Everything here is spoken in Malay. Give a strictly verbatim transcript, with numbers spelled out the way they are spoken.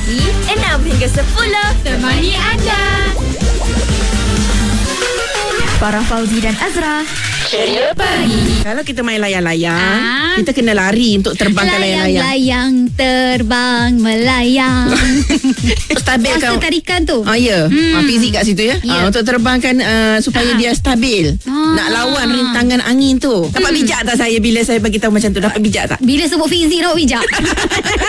pagi enam hingga sepuluh. Temani anda. Farah, Fauzi dan Azra. Ceria pagi. Kalau kita main layang-layang, Ah. kita kena lari untuk terbangkan layang-layang. Layang-layang terbang melayang. Stabil Kuasa kau. tarikan tu. Ah ya, Hmm. ah, fizik kat situ ya. Ya. Ah, untuk terbangkan uh, supaya Ah. dia stabil. Ah. Nak lawan rintangan angin tu. Dapat bijak tak saya bila saya bagi tahu macam tu? Dapat bijak tak? Bila sebut fizik nak bijak.